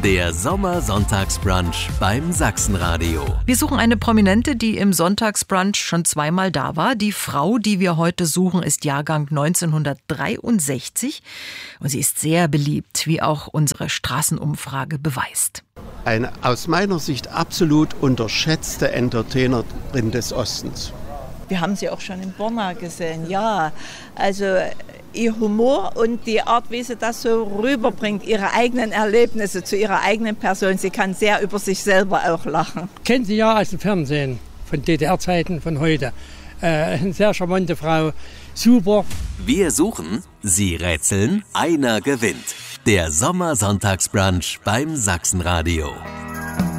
Der Sommersonntagsbrunch beim Sachsenradio. Wir suchen eine Prominente, die im Sonntagsbrunch schon zweimal da war. Die Frau, die wir heute suchen, ist Jahrgang 1963 und sie ist sehr beliebt, wie auch unsere Straßenumfrage beweist. Eine aus meiner Sicht absolut unterschätzte Entertainerin des Ostens. Wir haben sie auch schon in Borna gesehen, ja. Also ihr Humor und die Art, wie sie das so rüberbringt, ihre eigenen Erlebnisse zu ihrer eigenen Person. Sie kann sehr über sich selber auch lachen. Kennen Sie ja aus dem Fernsehen, von DDR-Zeiten, von heute. Eine sehr charmante Frau, super. Wir suchen, Sie rätseln, einer gewinnt. Der Sommersonntagsbrunch beim Sachsenradio.